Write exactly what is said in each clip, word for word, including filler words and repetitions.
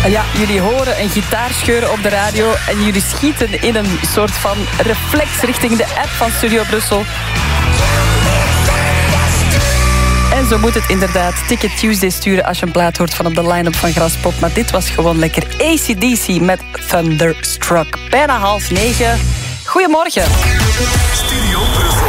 Ja, jullie horen een gitaar scheuren op de radio en jullie schieten in een soort van reflex richting de app van Studio Brussel. En zo moet het inderdaad Ticket Tuesday sturen als je een plaat hoort van op de line-up van Graspop. Maar dit was gewoon lekker A C D C met Thunderstruck. Bijna half negen. Goedemorgen. Studio Brussel.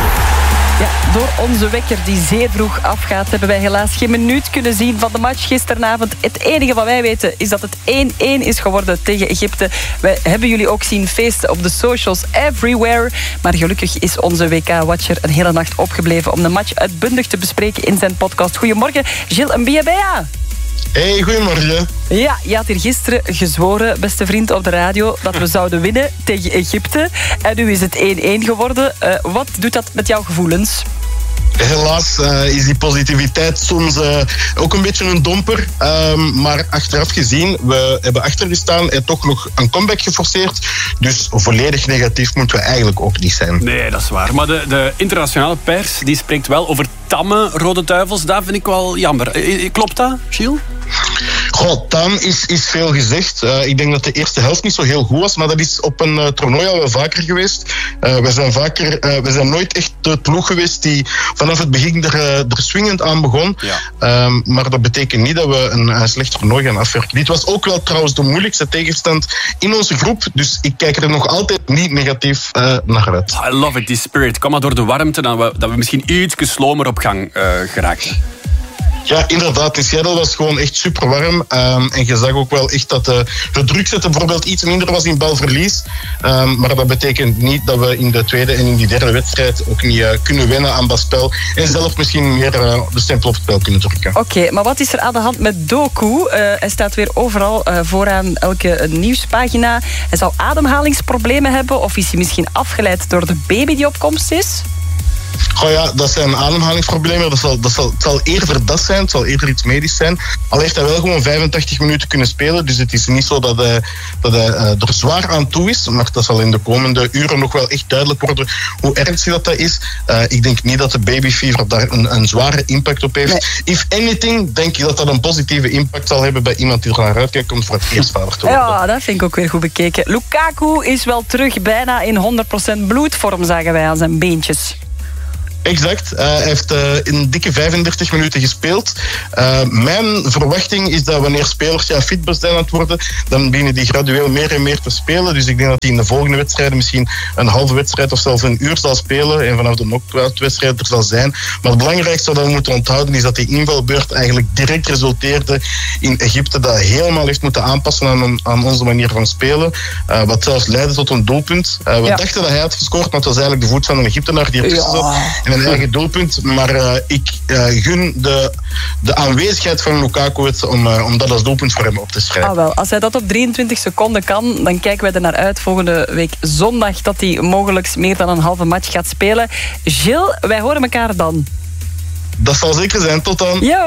Ja, door onze wekker die zeer vroeg afgaat, hebben wij helaas geen minuut kunnen zien van de match gisteravond. Het enige wat wij weten is dat het één-één is geworden tegen Egypte. Wij hebben jullie ook zien feesten op de socials everywhere. Maar gelukkig is onze W K-watcher een hele nacht opgebleven om de match uitbundig te bespreken in zijn podcast. Goedemorgen, Gilles Mbiabea. Hey, goedemorgen. Ja, je had hier gisteren gezworen, beste vriend op de radio, dat we zouden winnen tegen Egypte. En nu is het één-één geworden. Uh, wat doet dat met jouw gevoelens? Helaas uh, is die positiviteit soms uh, ook een beetje een domper. Um, maar achteraf gezien, we hebben achtergestaan en toch nog een comeback geforceerd. Dus volledig negatief moeten we eigenlijk ook niet zijn. Nee, dat is waar. Maar de, de internationale pers die spreekt wel over tamme Rode Duivels. Dat vind ik wel jammer. Klopt dat, Gilles? Goh, tam is, is veel gezegd. Uh, ik denk dat de eerste helft niet zo heel goed was, maar dat is op een uh, toernooi al wel vaker geweest. Uh, we, zijn vaker, uh, we zijn nooit echt de ploeg geweest die vanaf het begin er, uh, er swingend aan begon. Ja. Um, maar dat betekent niet dat we een, een slecht toernooi gaan afwerken. Dit was ook wel trouwens de moeilijkste tegenstand in onze groep, dus ik kijk er nog altijd niet negatief uh, naar uit. I love it, die spirit. Kom maar door de warmte dat we, dat we misschien iets slomer op gang uh, geraakten. Ja, inderdaad. In Seattle was het gewoon echt super warm. Um, en je zag ook wel echt dat uh, de druk zetten bijvoorbeeld iets minder was in balverlies. Um, maar dat betekent niet dat we in de tweede en in die derde wedstrijd ook niet uh, kunnen winnen aan dat spel. En zelf misschien meer uh, de stempel op het spel kunnen drukken. Oké, okay, maar wat is er aan de hand met Doku? Uh, hij staat weer overal uh, vooraan elke nieuwspagina. Hij zal ademhalingsproblemen hebben of is hij misschien afgeleid door de baby die op komst is? Goh ja, dat zijn ademhalingsproblemen. Dat zal, dat zal, het zal eerder dat zijn, het zal eerder iets medisch zijn. Al heeft hij wel gewoon vijfentachtig minuten kunnen spelen. Dus het is niet zo dat hij, dat hij uh, er zwaar aan toe is. Maar dat zal in de komende uren nog wel echt duidelijk worden hoe ernstig dat, dat is. Uh, ik denk niet dat de babyfever daar een, een zware impact op heeft. Nee. If anything, denk ik dat dat een positieve impact zal hebben bij iemand die er naar uitkijkt om voor het eerst vader te worden. Ja, dat vind ik ook weer goed bekeken. Lukaku is wel terug bijna in honderd procent bloedvorm, zagen wij aan zijn beentjes. Exact. Uh, hij heeft uh, in dikke vijfendertig minuten gespeeld. Uh, mijn verwachting is dat wanneer spelers ja, fit zijn aan het worden, dan beginnen die gradueel meer en meer te spelen. Dus ik denk dat hij in de volgende wedstrijden misschien een halve wedstrijd of zelfs een uur zal spelen. En vanaf de knock-out-wedstrijd er zal zijn. Maar het belangrijkste dat we moeten onthouden is dat die invalbeurt eigenlijk direct resulteerde in Egypte, dat helemaal heeft moeten aanpassen aan, aan onze manier van spelen. Uh, wat zelfs leidde tot een doelpunt. Uh, we ja. dachten dat hij had gescoord, maar het was eigenlijk de voet van een Egyptenaar die ertussen zat. Ja. En een eigen doelpunt, maar uh, ik uh, gun de, de aanwezigheid van Lukaku het om, uh, om dat als doelpunt voor hem op te schrijven. Ah, wel. Als hij dat op drieëntwintig seconden kan, dan kijken wij er naar uit volgende week zondag dat hij mogelijk meer dan een halve match gaat spelen. Gilles, wij horen elkaar dan. Dat zal zeker zijn. Tot dan. Yo.